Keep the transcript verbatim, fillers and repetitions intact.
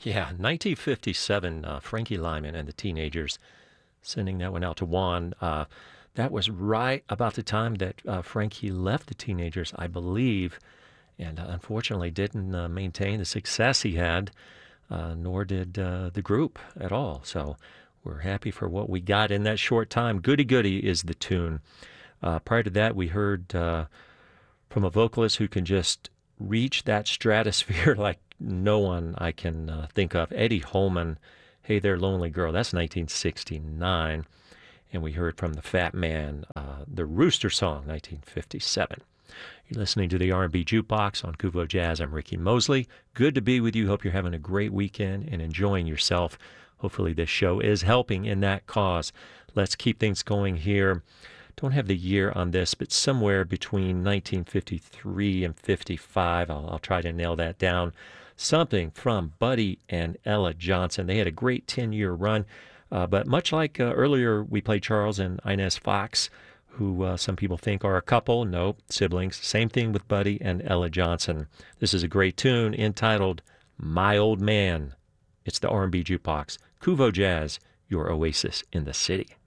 Yeah, nineteen fifty-seven, uh, Frankie Lyman and the Teenagers, sending that one out to Juan. Uh, that was right about the time that uh, Frankie left the Teenagers, I believe, and uh, unfortunately didn't uh, maintain the success he had, uh, nor did uh, the group at all. So we're happy for what we got in that short time. Goody Goody is the tune. Uh, prior to that, we heard uh, from a vocalist who can just reach that stratosphere like no one I can uh, think of, Eddie Holman, Hey There Lonely Girl. That's nineteen sixty-nine. And we heard from the Fat Man, uh, the Rooster Song, nineteen fifty-seven. You're listening to the R and B Jukebox on Kuvo Jazz. I'm Ricky Mosley. Good to be with you. Hope you're having a great weekend and enjoying yourself. Hopefully this show is helping in that cause. Let's keep things going here. Don't have the year on this, but somewhere between nineteen fifty-three and fifty-five. I'll, I'll try to nail that down. Something from Buddy and Ella Johnson. They had a great ten-year run, uh, but much like uh, earlier we played Charles and Inez Fox, who uh, some people think are a couple. No, siblings. Same thing with Buddy and Ella Johnson. This is a great tune entitled My Old Man. It's the R and B Jukebox. Kuvo Jazz, your oasis in the city.